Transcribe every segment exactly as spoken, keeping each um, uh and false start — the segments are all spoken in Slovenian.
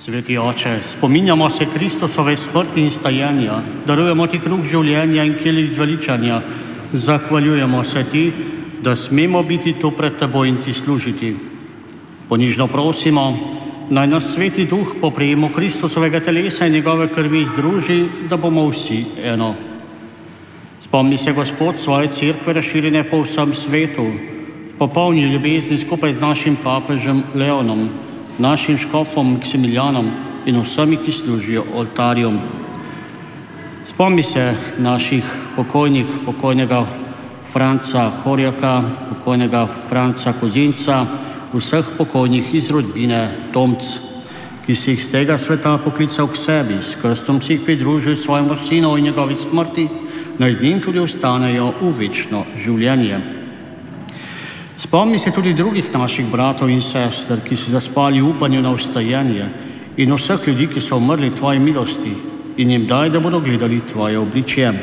Sveti Oče, spominjamo se Kristusove smrti in stajanja, darujemo ti kruh življenja in kelih zveličanja, zahvaljujemo se ti, da smemo biti tu pred teboj in ti služiti. Ponižno prosimo, naj nas Sveti Duh po prejemu Kristusovega telesa in njegove krvi združi, da bomo vsi eno. Spomni se, Gospod, svoje cerkve razširjene po vsem svetu, popolni ljubezni skupaj z našim papežem Leonom, našim škofom Maksimilijanom in vsemi, ki služijo oltarjem. Spomni se naših pokojnih, pokojnega Franca Horjaka, pokojnega Franca Kozinca, vseh pokojnih iz rodbine Tomc, ki si jih z tega sveta poklical k sebi, s krstom si jih pridružil svojemu sinu in njegovi smrti, naj z njim tudi ostanejo v večno življenje. Spomni se tudi drugih naših bratov in sester, ki so zaspali v upanju na vstajanje, in vseh ljudi, ki so umrli v tvoji milosti, in jim daj, da bodo gledali tvoje obličje.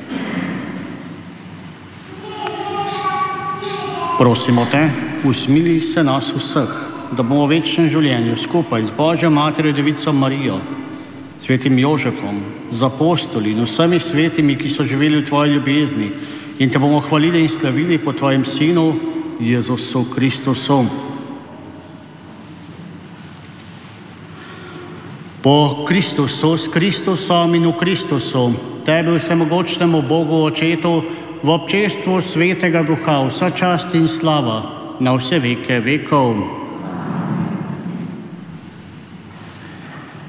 Prosimo te, usmili se nas vseh, da bomo v večnem življenju skupaj z Božjo Materjo Devico Marijo, svetim Jožefom, z apostoli in vsemi svetimi, ki so živeli v tvoji ljubezni, in te bomo hvalili in slavili po tvojem sinu, Jezusu Kristusu. Po Kristusu, s Kristusom in v Kristusu, tebi vsemogočnemu Bogu Očetu, v občestvu Svetega Duha, vsa čast in slava na vse veke vekov.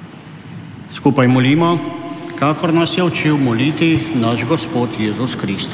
Skupaj molimo, kakor nas je učil moliti naš Gospod Jezus Kristus.